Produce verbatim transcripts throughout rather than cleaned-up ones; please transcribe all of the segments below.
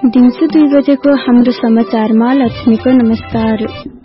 दिउँसो दुई बजेको हाम्रो समाचारमा लक्ष्मीको नमस्कार।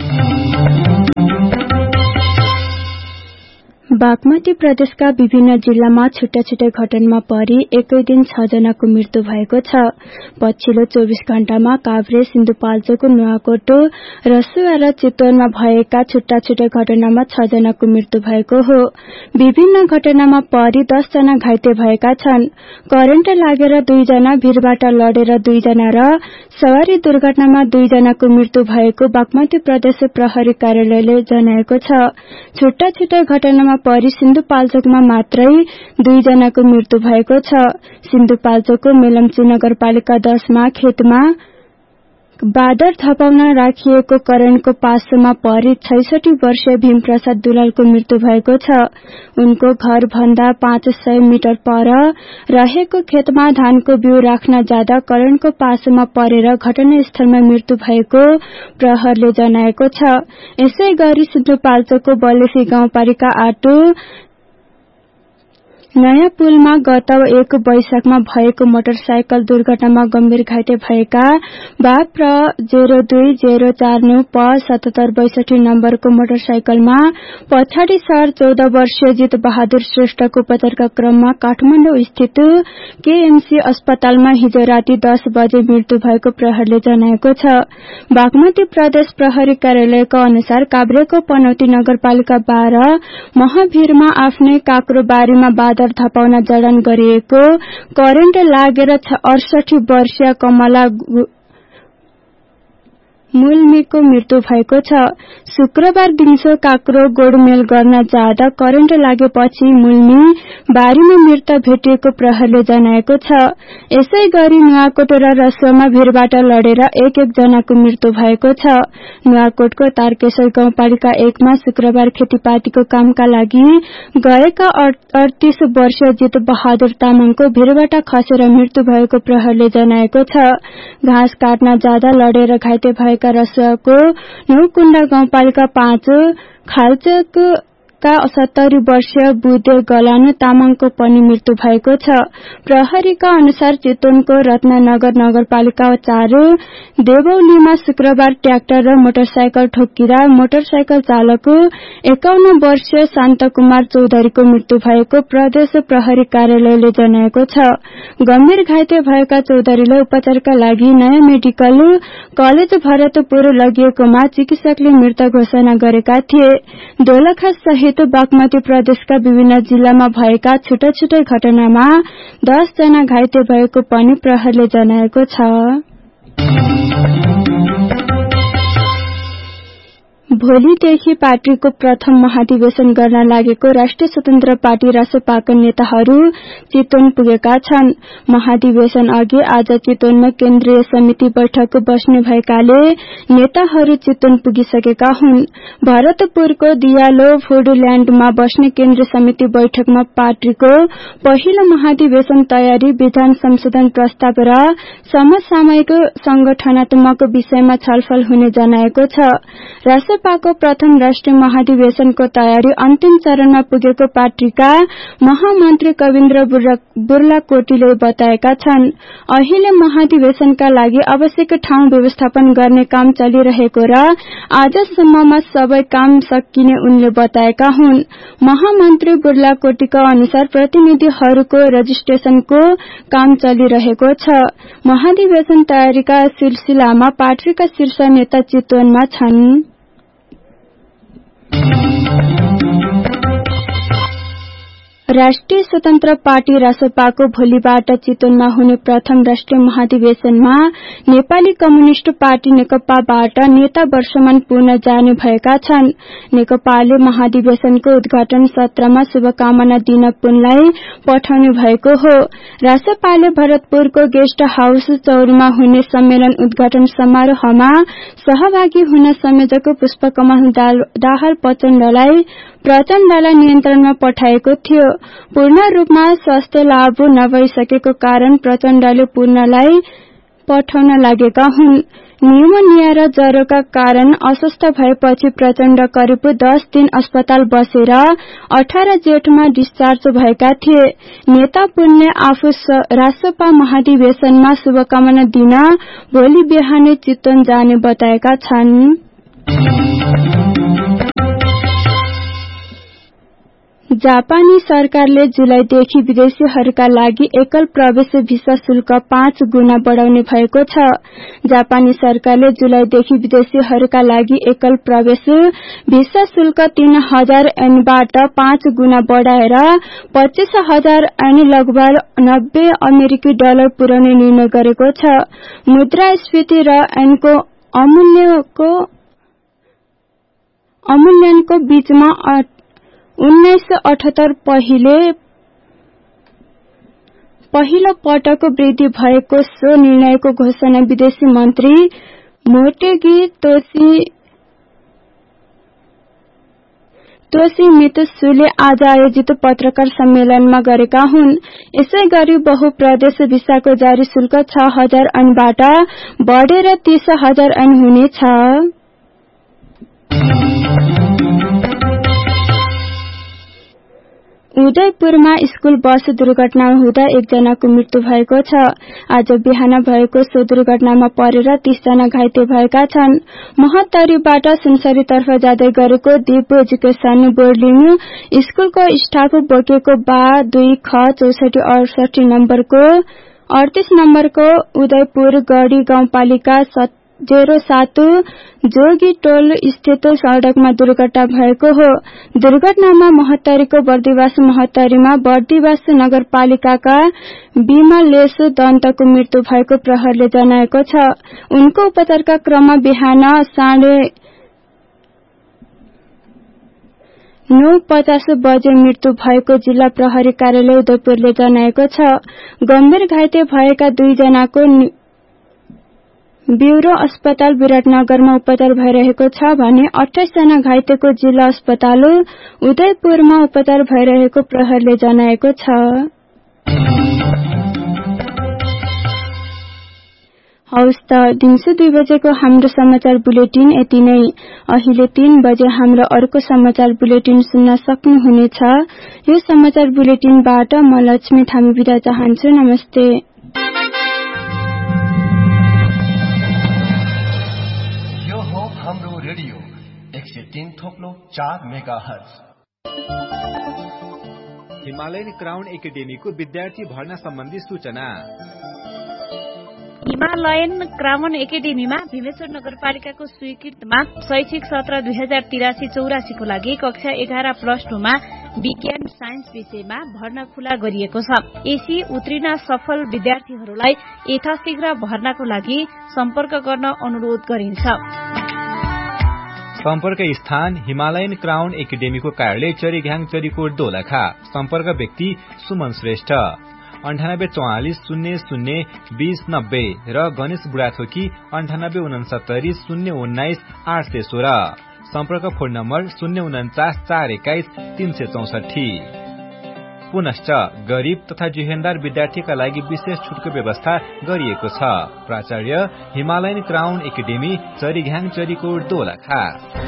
बागमती प्रदेशका विभिन्न जिल्लामा छुट्टा छुट्टै घटनामा परि एकै दिन छ जनाको मृत्यु भएको छ। पछिल्लो चौबीस घण्टामा काभ्रे, सिन्धुपाल्चोक, नुवाकोट, रसुवा र चितवनमा भएका छुट्टा छुट्टै घटनामा छ जनाको मृत्यु भएको हो। विभिन्न घटनामा परि दस जना घाइते भएका छन्। करेन्ट लागेर दुई जना, भिरबाट लडेर दुई जना र सवारी दुर्घटनामा दुई जनाको मृत्यु भएको बागमती प्रदेश प्रहरी कार्यालयले जनाएको छ। छुट्टा छुट्टै घटनामा परि सिन्धुपाल्चोकमा मात्रै दुई जनाको मृत्यु भएको छ। सिन्धुपाल्चोकको मेलम्ची नगरपालिका दसमा खेतमा बादर धपाउन राखिएको करेन्टको पासोमा परि छैसठी वर्षीय भीमप्रसाद दुलालको मृत्यु भएको छ। उनको घर भन्दा पाँच सय मिटर पर रहेको खेतमा धानको बिउ राख्न जाँदा करेन्टको पासोमा परेर घटनास्थलमा मृत्यु भएको प्रहरले जनाएको छ। यसै गरी सिन्धुपाल्चोकको बलेफी गाउँपालिका आठ नयाँ पुलमा गत एक वैशाखमा भएको मोटरसाइकल दुर्घटनामा गम्भीर घाइते भएका बाप र जेरो दुई जेरो चार नौ प सतहत्तर बैसठी नम्बरको मोटरसाइकलमा पछाडि सवार चौध वर्षीय जित बहादुर श्रेष्ठको उपचारका क्रममा काठमाडौँ स्थित केएमसी अस्पतालमा हिजो राति दस बजे मृत्यु भएको प्रहरले जनाएको छ। बागमती प्रदेश प्रहरी कार्यालयको अनुसार काभ्रेको पनौती नगरपालिका बाह्र महाभिरमा आफ्नै काक्रो बारीमा बादर धपाउन जडान गरिएको करेन्ट लागेर अडसठी वर्षीय कमला मुल्मीको मृत्यु भएको छ। शुक्रबार दिउँसो काक्रो गोडमेल गर्न जाँदा करेन्ट लागेपछि मुल्मी बारीमा मृत भेटिएको प्रहरले जनाएको छ। यसै गरी नुवाकोट र रसुवामा भिरबाट लडेर एक एक जनाको मृत्यु भएको छ। नुवाकोटको तारकेश्वर गाउँपालिका एकमा शुक्रबार खेतीपातीको कामका लागि गएका अडतीस वर्षीय जित बहादुर तामाङको भिरबाट खसेर मृत्यु भएको प्रहरले जनाएको छ। घाँस काट्न जाँदा लडेर घाइते भएका रसुवाको नौकुण्डा गाउँपालिका पाँच खाल्चोकका सत्तरी वर्षीय बुद्धे गलान तामाङको पनि मृत्यु भएको छ। प्रहरीका अनुसार चितवनको रत्ननगर नगरपालिका चार देवौलीमा शुक्रबार ट्र्याक्टर र मोटरसाइकल ठोक्किँदा मोटरसाइकल चालक एकाउन्न वर्षीय शान्तकुमार चौधरीको मृत्यु भएको प्रदेश प्रहरी कार्यालयले जनाएको छ। गम्भीर घाइते भएका चौधरीलाई उपचारका लागि नयाँ मेडिकल कलेज भरतपुर लगिएकोमा चिकित्सकले मृत घोषणा गरेका थिए। दोलखा सहित बागमती प्रदेशका विभिन्न जिल्लामा भएका छुट्टा छुट्टै घटनामा दस जना घाइते भएको पनि प्रहरले जनाएको छ। भोलिदेखि पार्टीको प्रथम महाधिवेशन गर्न लागेको राष्ट्रिय स्वतन्त्र पार्टी रासपाका नेताहरू चितवन पुगेका छन्। महाधिवेशन अघि आज चितवनमा केन्द्रीय समिति बैठक बस्ने भएकाले नेताहरू चितवन पुगिसकेका हुन्। भरतपुरको दियालो फुडल्याण्डमा बस्ने केन्द्रीय समिति बैठकमा पार्टीको पहिलो महाधिवेशन तयारी, विधान संशोधन प्रस्ताव र समसामयिक संगठनात्मक विषयमा छलफल हुने जनाएको छ। रासपाको प्रथम राष्ट्रिय महाधिवेशनको तयारी अन्तिम चरणमा पुगेको पार्टीका महामन्त्री कविन्द्र बुर्लाकोटीले बताएका छन्। अहिले महाधिवेशनका लागि आवश्यक ठाउँ व्यवस्थापन गर्ने काम चलिरहेको र आजसम्ममा सबै काम सकिने उनले बताएका हुन्। महामन्त्री बुर्लाकोटीका अनुसार प्रतिनिधिहरूको रजिस्ट्रेशनको काम चलिरहेको छ। महाधिवेशन तयारीका सिलसिलामा पार्टीका शीर्ष नेता चितवनमा छन्। राष्ट्रिय स्वतन्त्र पार्टी रासपाको भोलिबाट चितवनमा हुने प्रथम राष्ट्रिय महाधिवेशनमा नेपाली कम्युनिष्ट पार्टी नेकपाबाट नेता वर्षमान पुन जाने भएका छन्। नेकपाले महाधिवेशनको उद्घाटन सत्रमा शुभकामना दिन पुनलाई पठाउने भएको हो। रासपाले भरतपुरको गेस्ट हाउस चौरमा हुने सम्मेलन उद्घाटन समारोहमा सहभागी हुन संयोजक पुष्पकमल दाहाल प्रचण्डलाई प्रचण्डलाई नियन्त्रणमा पठाएको थियो। पूर्ण रूपमा स्वास्थ्य लाभ नभइसकेको कारण प्रचण्डले पूर्णलाई पठाउन लागेका हुन्। न्युमोनिया र ज्वरोका कारण अस्वस्थ भएपछि प्रचण्ड करिब दस दिन अस्पताल बसेर अठार जेठमा डिस्चार्ज भएका थिए। नेता पुनले आफू रासपा महाधिवेशनमा शुभकामना दिन भोलि बिहानै चितवन जाने बताएका छन्। जापानी सरकारले जुलाईदेखि विदेशीहरूका लागि एकल प्रवेश भिसा शुल्क पाँच गुणा बढाउने भएको छ। जापानी सरकारले जुलाईदेखि विदेशीहरूका लागि एकल प्रवेश भिसा शुल्क तीन हजार एनबाट पाँच गुणा बढाएर पच्चीस हजार एन लगभग नब्बे अमेरिकी डलर पुर्याउने निर्णय गरेको छ। मुद्रास्फीति र एनको अमूल्यको अमूल्यानको बीचमा उन्नाइस सय अठहत्तर पहिले पहिलो पटक वृद्धि भएको सो निर्णयको घोषणा विदेशी मन्त्री मोटेगी तोशी तोशिमित्सुले आज आयोजित पत्रकार सम्मेलनमा गरेका हुन्। यसै गरी बहुप्रदेश भिसाको जारी शुल्क छ हजार ऐनबाट बढेर तीस हजार ऐन हुनेछ। उदयपुरमा स्कूल बस दुर्घटना हुँदा एकजनाको मृत्यु भएको छ। आज बिहान भएको सो दुर्घटनामा परेर तीस जना घाइते भएका छन्। महतरीबाट सुनसरीतर्फ जाँदै गरेको दिप एजुकेशन बोर्डिङ स्कूलको स्टाफ बोकेको बा दुई ख चौसठी अडसठी नम्बरको अडतीस नम्बरको उदयपुर गढ़ी गाउँपालिका जेरो सात जोगी टोल स्थित सड़कमा दुर्घटना भएको हो। दुर्घटनामा महतरीको बर्दिवास महतरीमा बर्दिवास नगरपालिकाका विमलेश दन्तको मृत्यु भएको प्रहरले जनाएको छ। उनको उपचारका क्रममा बिहान साढे नौ पचास बजे मृत्यु भएको जिल्ला प्रहरी कार्यालय उदयपुरले जनाएको छ। गम्भीर घाइते भएका दुईजनाको ब्यूरो अस्पताल विराटनगरमा उपचार भइरहेको छ भने अट्ठाइस जना घाइतेको जिल्ला अस्पताल उदयपुरमा उपचार भइरहेको प्रहरले जनाएको छ। हौस् त दिउँसो दुई बजेको हाम्रो समाचार बुलेटिन यति नै। अहिले तीन बजे हाम्रो अर्को समाचार बुलेटिन सुन्न सक्नुहुनेछ। यो समाचार बुलेटिनबाट म लक्ष्मी थामी बिदा चाहन्छु। नमस्ते। रेडियो एक सय तीन थोप्लो चार मेगा हर्ज। हिमालयन क्राउन एकाडेमीको विद्यार्थी भर्ना सम्बन्धी सूचना। हिमालयन क्राउन एकाडेमीमा भीमेश्वर नगरपालिकाको स्वीकृतमा शैक्षिक सत्र दुई हजार तिरासी चौरासी को लागि कक्षा एघार प्लस टूमा विज्ञान साइन्स विषयमा भर्ना खुला गरिएको छ। एसी उत्तीर्ण सफल विद्यार्थीहरूलाई यथाशीघ्र भर्नाको लागि सम्पर्क गर्न अनुरोध गरिन्छ। सम्पर्क स्थान हिमालयन क्राउन एकाडेमीको कार्यालय चरीघ्याङ चरीकोट दोलखा। सम्पर्क व्यक्ति सुमन श्रेष्ठ अन्ठानब्बे चौवालिस शून्य शून्य बीस नब्बे र गणेश बुढाथोकी अन्ठानब्बे उनसत्तरी शून्य उन्नाइस आठ सय सोह्र। सम्पर्क फोन नम्बर शून्य उन्चास चार एक्काइस तीन सय चौसठी। पुनश्च गरीब तथा जुहेन्दार विद्यार्थीका लागि विशेष छुटको व्यवस्था गरिएको छ। प्राचार्य Himalayan crown academy चरीघ्याङ Charikot Dolakha.